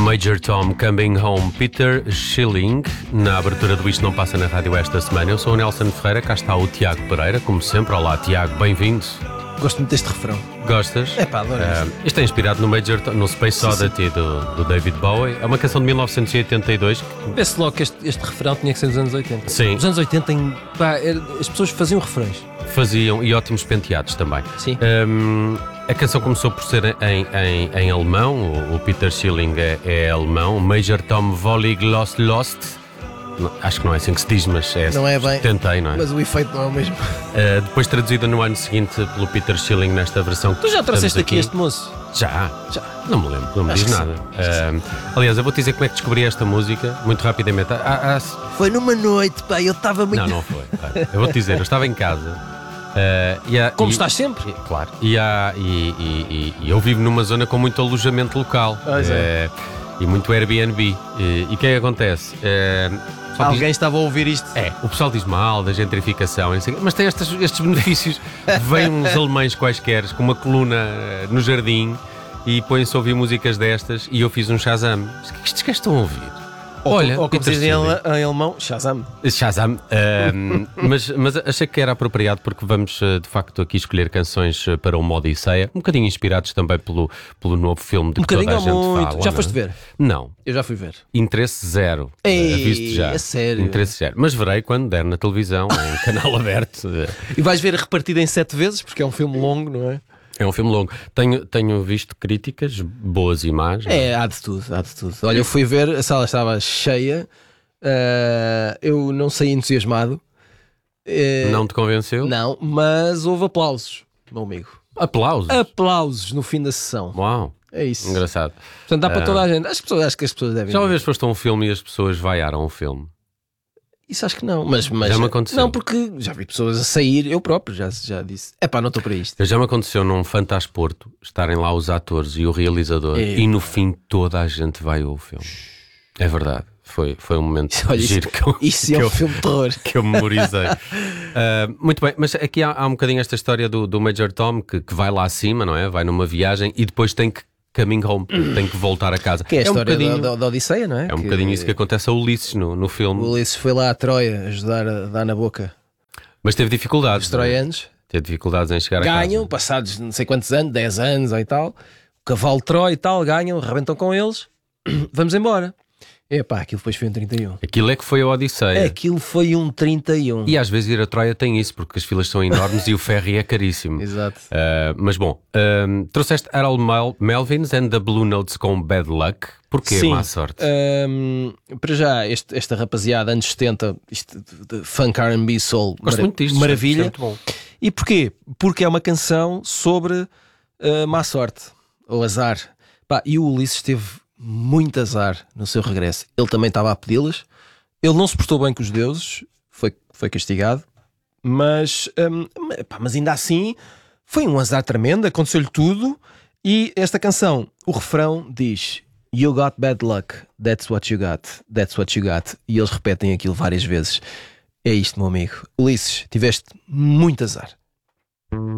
Major Tom, Coming Home, Peter Schilling. Na abertura do Isto Não Passa na Rádio esta semana. Eu sou o Nelson Ferreira, cá está o Tiago Pereira, como sempre. Olá, Tiago, bem-vindo. Gosto muito deste refrão. Gostas? É pá, adoro isto é inspirado no Major Tom, no Space Oddity do David Bowie. É uma canção de 1982. Vê-se logo que este refrão tinha que ser dos anos 80. Sim. Os anos 80, as pessoas faziam refrões. Faziam, e ótimos penteados também. Sim. A canção começou por ser em alemão. O Peter Schilling é alemão. Major Tom Volig Lost. Acho que não é assim que se diz, mas é. Não é bem. Tentei, não é? Mas o efeito não é o mesmo. Depois traduzida no ano seguinte pelo Peter Schilling nesta versão. Tu já trouxeste aqui este moço? Já. Não me lembro, não me diz nada. Aliás, eu vou-te dizer como é que descobri esta música, muito rapidamente. Foi numa noite, pá, eu estava muito. Não foi. Eu vou-te dizer, eu estava em casa. Como estás sempre? Claro. E eu vivo numa zona com muito alojamento local. E muito Airbnb. E o que é que acontece? Alguém estava a ouvir isto? O pessoal diz mal da gentrificação, mas tem estes benefícios. Vêm uns alemães quaisquer com uma coluna no jardim e põem-se a ouvir músicas destas e eu fiz um Shazam. O que estes gajos estão a ouvir? Ou como se diz em alemão, Shazam. Mas achei que era apropriado porque vamos de facto aqui escolher canções para uma Odisseia, um bocadinho inspirados também pelo novo filme de que toda a gente fala. Já foste ver? Não. Eu já fui ver. Interesse zero. Aviso-te já. É sério? Interesse zero. Mas verei quando der na televisão, em canal aberto. E vais ver repartido em 7 vezes, porque é um filme longo, não é? É um filme longo. Tenho visto críticas, boas e más. Há de tudo. Olha, eu fui ver, a sala estava cheia, eu não saí entusiasmado. Não te convenceu? Não, mas houve aplausos, meu amigo. Aplausos? Aplausos no fim da sessão. Uau. É isso. Engraçado. Portanto, dá para toda a gente. Acho que as pessoas devem. Já uma vez foste a um filme e as pessoas vaiaram o filme? Isso acho que não, mas já me aconteceu. Não, porque já vi pessoas a sair, eu próprio já disse, não estou para isto. Já me aconteceu num Fantasporto estarem lá os atores e o realizador e no fim toda a gente vai ao filme. É verdade. Foi um momento giro isso é um filme de terror que eu memorizei. Muito bem, mas aqui há um bocadinho esta história do Major Tom que vai lá acima, não é? Vai numa viagem e depois tem que Coming Home, tem que voltar a casa. Que é a história da Odisseia, não é? É um bocadinho isso que acontece a Ulisses no filme. O Ulisses foi lá a Troia ajudar a dar na boca. Mas teve dificuldades. Os troianos teve dificuldades em chegar a casa. Ganham, passados não sei quantos anos, 10 anos ou e tal, o cavalo de Troia e tal, ganham, arrebentam com eles, vamos embora. Aquilo depois foi um 31. Aquilo é que foi a Odisseia. Aquilo foi um 31. E às vezes ir a Troia tem isso, porque as filas são enormes e o ferry é caríssimo. Exato. Mas bom, trouxeste Harold Melvins and the Blue Notes com Bad Luck. Porquê, Sim. Má sorte? Para já, esta rapaziada, anos 70, isto de funk R&B soul, gosto muito disto, maravilha. É muito bom. E porquê? Porque é uma canção sobre má sorte, ou azar. E o Ulisses teve muito azar no seu regresso. Ele também estava a pedi-las. Ele não se portou bem com os deuses, foi castigado, mas ainda assim foi um azar tremendo, aconteceu-lhe tudo. E esta canção, o refrão diz: You got bad luck, that's what you got, that's what you got. E eles repetem aquilo várias vezes. É isto, meu amigo. Ulisses, tiveste muito azar.